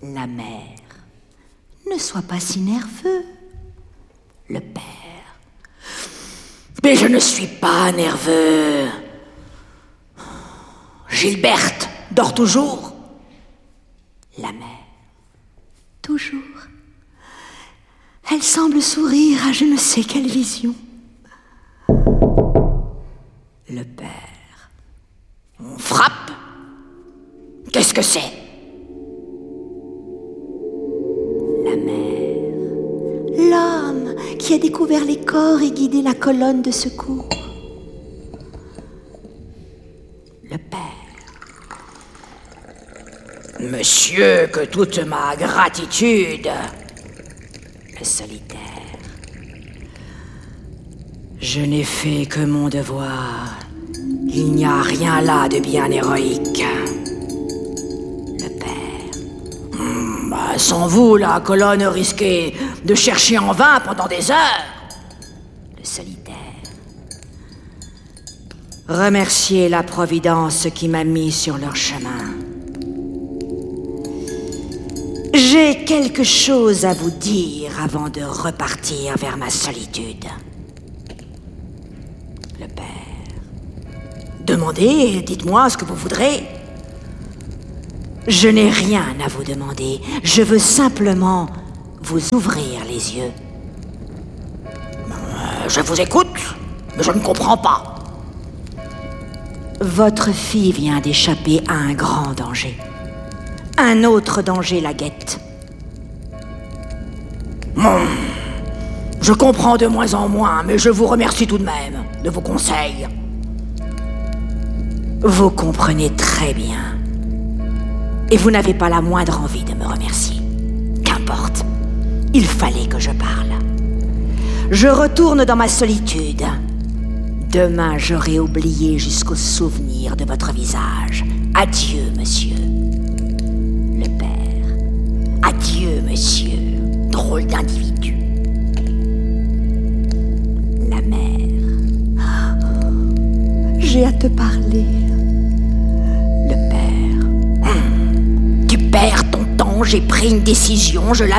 La mère. Ne sois pas si nerveux. Le père. Mais je ne suis pas nerveux. Gilberte dort toujours. La mère. Toujours. Elle semble sourire à je ne sais quelle vision. Le père. On frappe? Qu'est-ce que c'est? La mère. L'homme qui a découvert les corps et guidé la colonne de secours. Le père. Monsieur, que toute ma gratitude. Le solitaire. Je n'ai fait que mon devoir. Il n'y a rien là de bien héroïque. Le père. Sans vous, la colonne risquait de chercher en vain pendant des heures. Le solitaire. Remerciez la Providence qui m'a mis sur leur chemin. J'ai quelque chose à vous dire avant de repartir vers ma solitude. Le père. Demandez, dites-moi ce que vous voudrez. Je n'ai rien à vous demander. Je veux simplement vous ouvrir les yeux. Je vous écoute, mais je ne comprends pas. Votre fille vient d'échapper à un grand danger. Un autre danger la guette. Je comprends de moins en moins, mais je vous remercie tout de même de vos conseils. Vous comprenez très bien. Et vous n'avez pas la moindre envie de me remercier. Qu'importe. Il fallait que je parle. Je retourne dans ma solitude. Demain, j'aurai oublié jusqu'au souvenir de votre visage. Adieu, monsieur. Le père. Adieu, monsieur. Drôle d'individu. La mère. J'ai à te parler. Le père. Tu perds ton temps, j'ai pris une décision, je la